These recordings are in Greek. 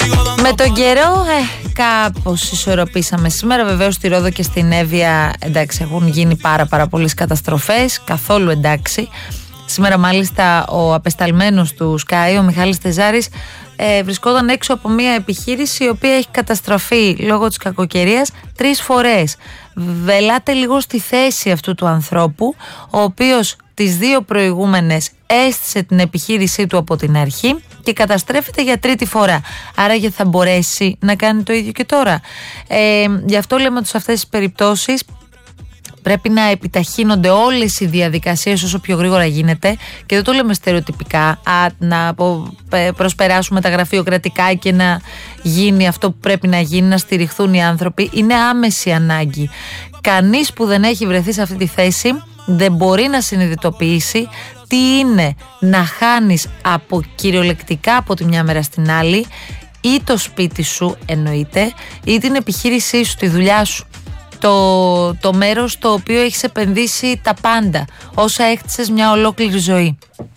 Με τον καιρό κάπως ισορροπήσαμε σήμερα. Βεβαίως στη Ρόδο και στην Εύβοια εντάξει, έχουν γίνει πάρα πολλές καταστροφές. Καθόλου εντάξει. Σήμερα μάλιστα ο απεσταλμένος του Sky, ο Μιχάλης Τεζάρης, βρισκόταν έξω από μια επιχείρηση η οποία έχει καταστραφεί λόγω της κακοκαιρίας 3 φορές. Βελάτε λίγο στη θέση αυτού του ανθρώπου, ο οποίος τις 2 προηγούμενες έστησε την επιχείρησή του από την αρχή και καταστρέφεται για 3η φορά. Άρα γιατί θα μπορέσει να κάνει το ίδιο και τώρα. Γι' αυτό λέμε ότι σε αυτές τις περιπτώσεις πρέπει να επιταχύνονται όλες οι διαδικασίες όσο πιο γρήγορα γίνεται, και δεν το λέμε στερεοτυπικά, να προσπεράσουμε τα γραφειοκρατικά και να γίνει αυτό που πρέπει να γίνει, να στηριχθούν οι άνθρωποι. Είναι άμεση ανάγκη. Κανείς που δεν έχει βρεθεί σε αυτή τη θέση δεν μπορεί να συνειδητοποιήσει τι είναι να χάνεις κυριολεκτικά από τη μια μέρα στην άλλη ή το σπίτι σου εννοείται, ή την επιχείρησή σου, τη δουλειά σου, το μέρος το οποίο έχεις επενδύσει τα πάντα, όσα έχτισες μια ολόκληρη ζωή.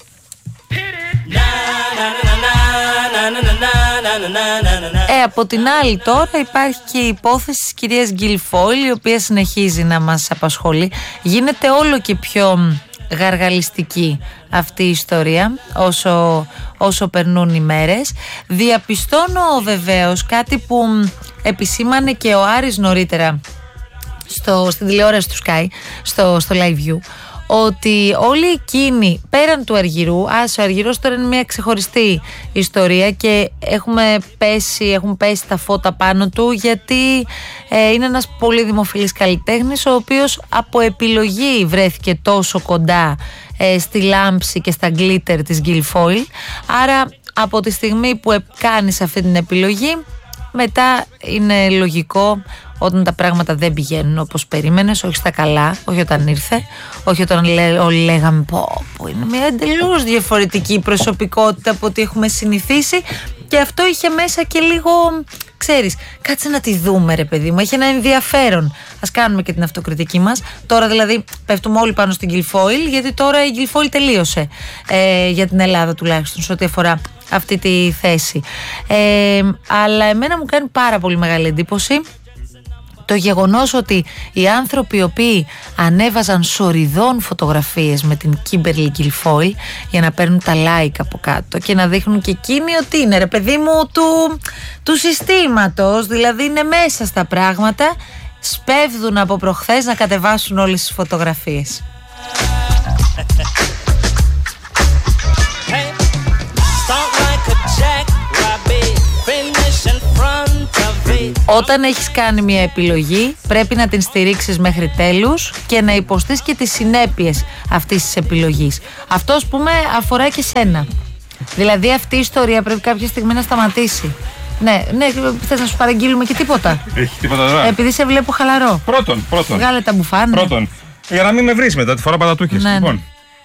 Από την άλλη τώρα υπάρχει και η υπόθεση της κυρίας Γκιλφόιλ, η οποία συνεχίζει να μας απασχολεί. Γίνεται όλο και πιο γαργαλιστική αυτή η ιστορία όσο περνούν οι μέρες. Διαπιστώνω βεβαίως κάτι που επισήμανε και ο Άρης νωρίτερα στην τηλεόραση του Sky, στο Live View, ότι όλοι εκείνοι πέραν του Αργυρού, ο Αργυρός τώρα είναι μια ξεχωριστή ιστορία και έχουν πέσει τα φώτα πάνω του, γιατί είναι ένας πολύ δημοφιλής καλλιτέχνης, ο οποίος από επιλογή βρέθηκε τόσο κοντά στη λάμψη και στα γκλίτερ της Γκιλφόιλ. Άρα από τη στιγμή που κάνεις αυτή την επιλογή, μετά είναι λογικό, όταν τα πράγματα δεν πηγαίνουν όπως περίμενες, όχι στα καλά, όχι όταν ήρθε, όχι όταν όλοι λέγαμε πω είναι μια εντελώς διαφορετική προσωπικότητα από ό,τι έχουμε συνηθίσει, και αυτό είχε μέσα και λίγο, ξέρεις, κάτσε να τη δούμε ρε παιδί μου, έχει ένα ενδιαφέρον, ας κάνουμε και την αυτοκριτική μας. Τώρα δηλαδή πέφτουμε όλοι πάνω στην Γκιλφόιλ, γιατί τώρα η Γκιλφόιλ τελείωσε, για την Ελλάδα τουλάχιστον σε ό,τι αφορά αυτή τη θέση. Αλλά εμένα μου κάνει πάρα πολύ μεγάλη εντύπωση το γεγονός ότι οι άνθρωποι οι οποίοι ανέβαζαν σοριδών φωτογραφίες με την Κίμπερλι Γκιλφόιλ για να παίρνουν τα like από κάτω και να δείχνουν και εκείνοι ότι είναι ρε παιδί μου του συστήματος, δηλαδή είναι μέσα στα πράγματα, σπέβδουν από προχθές να κατεβάσουν όλες τις φωτογραφίες. Όταν έχεις κάνει μια επιλογή πρέπει να την στηρίξεις μέχρι τέλους και να υποστείς και τις συνέπειες αυτής της επιλογής. Αυτό, ας πούμε, αφορά και σένα. Δηλαδή αυτή η ιστορία πρέπει κάποια στιγμή να σταματήσει. Ναι, θες να σου παραγγείλουμε και τίποτα? Έχει τίποτα τώρα? Επειδή σε βλέπω χαλαρό. Πρώτον. Βγάλε τα μπουφάν. Πρώτον, για να μην με βρεις μετά τη φορά πατατούκες. Ναι, λοιπόν.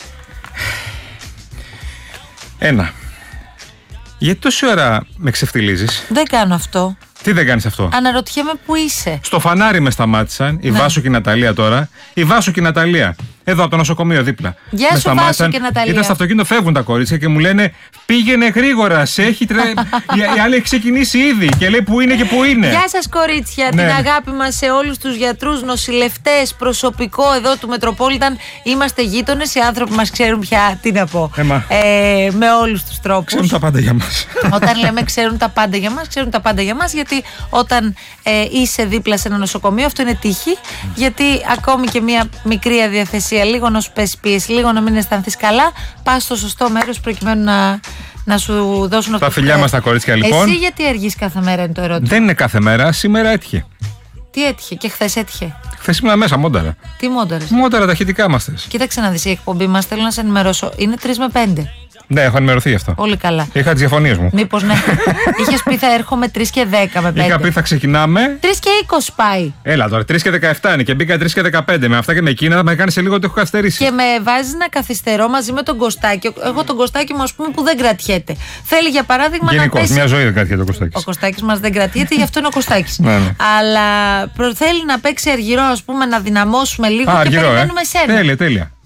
Ένα. Γιατί τόση ώρα με ξεφτιλίζεις? Δεν κάνω αυτό. Τι δεν κάνεις αυτό? Αναρωτιέμαι που είσαι. Στο φανάρι με σταμάτησαν η Βάσο και η Ναταλία τώρα. Η Βάσο και η Ναταλία. Εδώ από το νοσοκομείο δίπλα. Γεια σου, Βάσο και Ναταλία. Ήταν στο αυτοκίνητο, φεύγουν τα κορίτσια και μου λένε πήγαινε γρήγορα. Η άλλη έχει ξεκινήσει ήδη και λέει που είναι και που είναι. Γεια σας κορίτσια. Ναι. Την αγάπη μας σε όλους τους γιατρούς, νοσηλευτές, προσωπικό εδώ του Μετροπόλιταν. Είμαστε γείτονες. Οι άνθρωποι μας ξέρουν πια τι να πω. Με όλους τους τρόπους. Ξέρουν τα πάντα για μας. Όταν λέμε ξέρουν τα πάντα για μας, ξέρουν τα πάντα για μας, γιατί όταν είσαι δίπλα σε ένα νοσοκομείο, αυτό είναι τύχη. Γιατί ακόμη και μια μικρή αδιαθεσία, λίγο να σου πέσει πίεση, λίγο να μην αισθανθείς καλά, πας στο σωστό μέρος προκειμένου να σου δώσουν αυτό. Τα φιλιά μας τα κορίτσια λοιπόν. Εσύ γιατί αργείς κάθε μέρα, είναι το ερώτημα. Δεν είναι κάθε μέρα, σήμερα έτυχε. Τι έτυχε και χθες έτυχε? Χθες ήμουν μέσα, μόνταρα. Τι μόνταρες? Μόνταρα τα ηχητικά μας θες. Κοίταξε να δεις, η εκπομπή μας, θέλω να σε ενημερώσω, είναι 3 με 5. Ναι, έχω ενημερωθεί γι' αυτό. Πολύ καλά. Είχα τις διαφωνίες μου. Μήπως ναι. Είχες πει θα έρχομαι 3 και 10 με 5. Είχα πει θα ξεκινάμε. 3 και 20 πάει. Έλα τώρα, 3 και 17 είναι και μπήκα 3 και 15. Με αυτά και με εκείνα θα με κάνει σε λίγο ότι έχω καθυστερήσει. Και με βάζει να καθυστερώ μαζί με τον Κωστάκη. Εγώ τον Κωστάκη μου, ας πούμε, που δεν κρατιέται. Θέλει για παράδειγμα γενικώς, να πέσει. Μια ζωή δεν κρατιέται ο Κωστάκης. Ο Κωστάκης μας δεν κρατιέται, γι' αυτό είναι ο Κωστάκης. Ναι. Αλλά θέλει να παίξει Αργυρό, ας πούμε, να δυναμώσουμε λίγο και περιμένουμε σένα. Τέλεια.